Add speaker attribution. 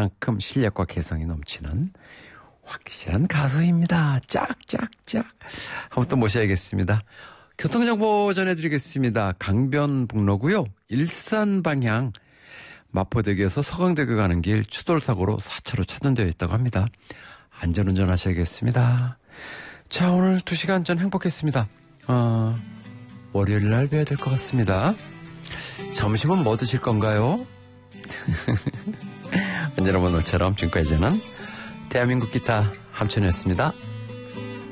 Speaker 1: 만큼 실력과 개성이 넘치는 확실한 가수입니다. 짝짝짝. 한번 또 모셔야겠습니다. 교통정보 전해드리겠습니다. 강변북로고요. 일산 방향 마포대교에서 서강대교 가는 길 추돌사고로 4차로 차단되어 있다고 합니다. 안전운전 하셔야겠습니다. 자, 오늘 2시간 전 행복했습니다. 월요일 날 뵈야 될 것 같습니다. 점심은 뭐 드실 건가요? 언제나 오늘처럼 지금까지는 대한민국 기타 함천이었습니다.